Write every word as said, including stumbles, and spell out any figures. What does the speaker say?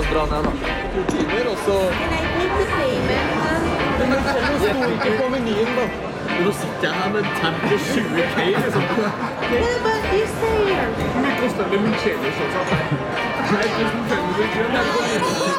dra ned, da. To timer, og så... Men jeg gikk til payment. Men det sto ikke på menyen, da. Nå sitter jeg her med en tab på tjue K, liksom. Yeah, but you stay here. Hvor mye koster det med hundkjeder, sånn? Nei, tusen fem hundre kroner.